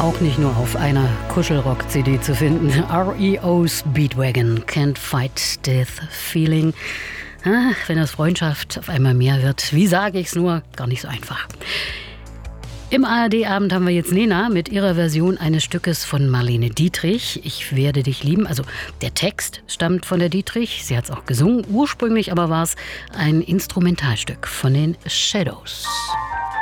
auch nicht nur auf einer Kuschelrock-CD zu finden. REO Speedwagon, Can't Fight This Feeling. Wenn das Freundschaft auf einmal mehr wird, wie sage ich's nur, gar nicht so einfach. Im ARD-Abend haben wir jetzt Nena mit ihrer Version eines Stückes von Marlene Dietrich. Ich werde dich lieben. Also der Text stammt von der Dietrich. Sie hat es auch gesungen. Ursprünglich aber war es ein Instrumentalstück von den Shadows.